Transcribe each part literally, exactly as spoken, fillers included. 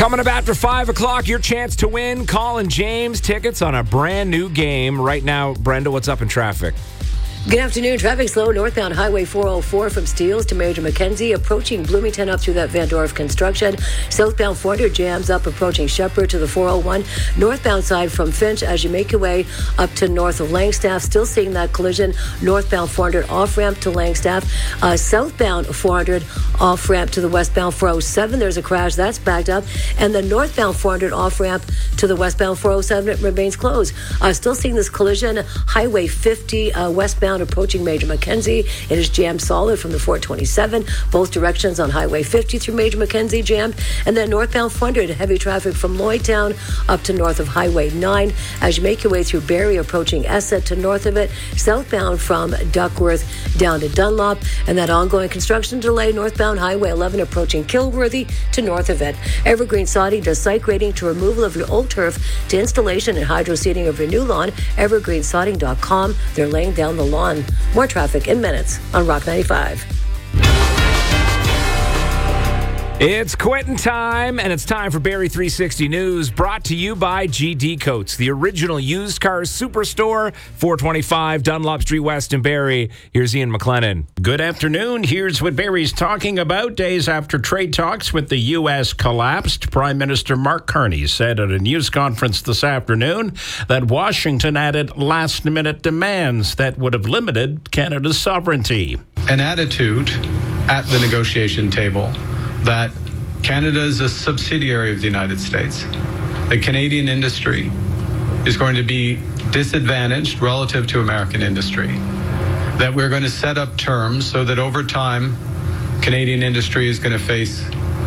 Coming up after five o'clock, your chance to win Colin James tickets on a brand new game. Right now, Brenda, what's up in traffic? Good afternoon. Traffic slow northbound Highway four oh four from Steeles to Major Mackenzie, approaching Bloomington up through that Van Dorf construction. Southbound four hundred jams up approaching Shepherd to the four oh one. Northbound side from Finch as you make your way up to north of Langstaff. Still seeing that collision. Northbound four hundred off-ramp to Langstaff. Uh, southbound four hundred off-ramp to the westbound four oh seven. There's a crash. That's backed up. And the northbound four hundred off-ramp to the westbound four oh seven remains closed. Uh, still seeing this collision. Highway fifty uh, westbound approaching Major Mackenzie. It is jammed solid from the four twenty-seven. Both directions on Highway fifty through Major Mackenzie jammed. And then northbound four hundred, heavy traffic from Lloydtown up to north of Highway nine. As you make your way through Barrie, approaching Esset to north of it. Southbound from Duckworth down to Dunlop. And that ongoing construction delay, northbound Highway eleven approaching Kilworthy to north of it. Evergreen Sodding does site grading to removal of your old turf to installation and hydro seeding of your new lawn. evergreen sodding dot com. They're laying down the lawn. More traffic in minutes on Rock ninety-five. It's quitting time, and it's time for Barrie three sixty News, brought to you by G D Coats, the original used car superstore, four twenty-five Dunlop Street West in Barrie. Here's Ian McLennan. Good afternoon. Here's what Barrie's talking about. Days after trade talks with the U S collapsed, Prime Minister Mark Carney said at a news conference this afternoon that Washington added last-minute demands that would have limited Canada's sovereignty. An attitude at the negotiation table that Canada is a subsidiary of the United States. The Canadian industry is going to be disadvantaged relative to American industry. That we're going to set up terms so that over time, Canadian industry is going to face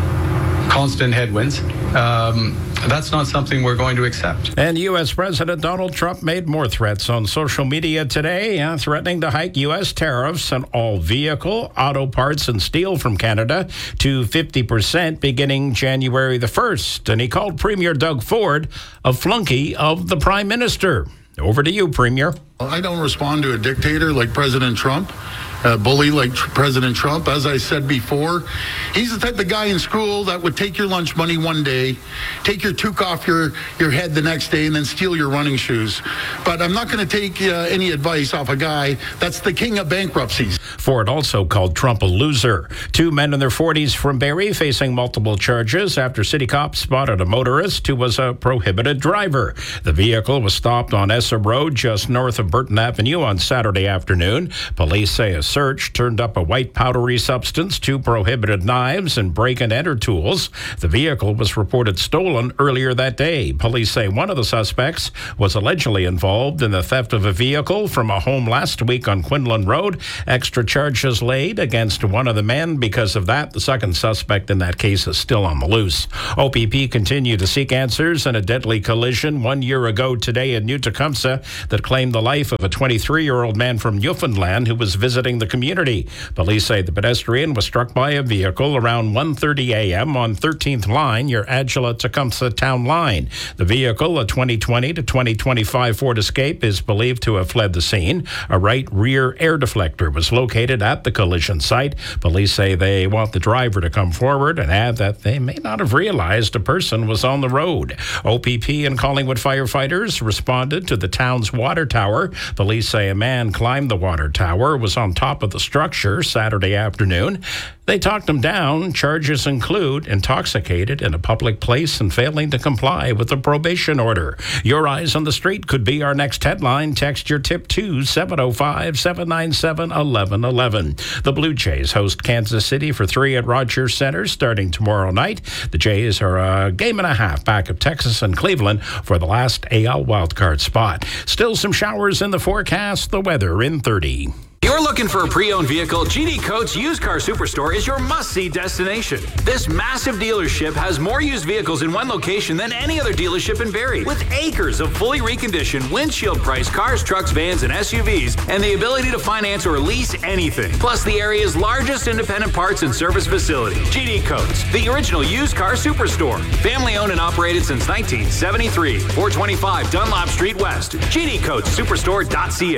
constant headwinds. Um, that's not something we're going to accept. And U S. President Donald Trump made more threats on social media today, uh, threatening to hike U S tariffs on all vehicle, auto parts, and steel from Canada to fifty percent beginning January the first. And he called Premier Doug Ford a flunky of the Prime Minister. Over to you, Premier. I don't respond to a dictator like President Trump. A bully like President Trump. As I said before, he's the type of guy in school that would take your lunch money one day, take your toque off your, your head the next day, and then steal your running shoes. But I'm not going to take uh, any advice off a guy that's the king of bankruptcies. Ford also called Trump a loser. Two men in their forties from Barrie facing multiple charges after city cops spotted a motorist who was a prohibited driver. The vehicle was stopped on Essa Road just north of Burton Avenue on Saturday afternoon. Police say a search turned up a white powdery substance, two prohibited knives, and break-and-enter tools. The vehicle was reported stolen earlier that day. Police say one of the suspects was allegedly involved in the theft of a vehicle from a home last week on Quinlan Road. Extra charges laid against one of the men. Because of that, the second suspect in that case is still on the loose. O P P continued to seek answers in a deadly collision one year ago today in New Tecumseh that claimed the life of a twenty-three-year-old man from Newfoundland who was visiting the community. Police say the pedestrian was struck by a vehicle around one thirty a.m. on thirteenth line, your Agila-Tecumseh town line. The vehicle, a twenty twenty to twenty twenty-five Ford Escape, is believed to have fled the scene. A right rear air deflector was located at the collision site. Police say they want the driver to come forward and add that they may not have realized a person was on the road. O P P and Collingwood firefighters responded to the town's water tower. Police say a man climbed the water tower, was on top of the structure Saturday afternoon. They talked him down. Charges include intoxicated in a public place and failing to comply with a probation order. Your Eyes on the Street could be our next headline. Text your tip to seven oh five, seven nine seven, one one one one. The Blue Jays host Kansas City for three at Rogers Center starting tomorrow night. The Jays are a game and a half back of Texas and Cleveland for the last A L wildcard spot. Still some showers in the forecast. The weather in thirty. You're looking for a pre-owned vehicle? G D Coats Used Car Superstore is your must-see destination. This massive dealership has more used vehicles in one location than any other dealership in Barrie, with acres of fully reconditioned, windshield-priced cars, trucks, vans, and S U Vs, and the ability to finance or lease anything. Plus, the area's largest independent parts and service facility. G D Coats, the original used car superstore. Family-owned and operated since nineteen seventy-three. four twenty-five Dunlop Street West. G D Coats Superstore dot C A.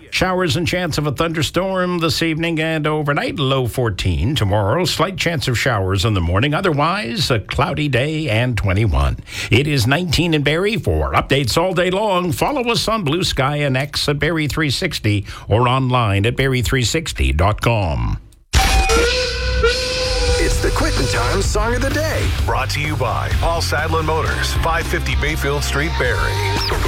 Showers and chance of a thunderstorm this evening and overnight, low fourteen. Tomorrow, slight chance of showers in the morning. Otherwise, a cloudy day and twenty-one. It is nineteen in Barrie. For updates all day long, follow us on Blue Sky and X at Barrie three sixty or online at barrie three sixty dot com. It's the Quitting Time Song of the Day. Brought to you by Paul Sadlin Motors, five fifty Bayfield Street, Barrie.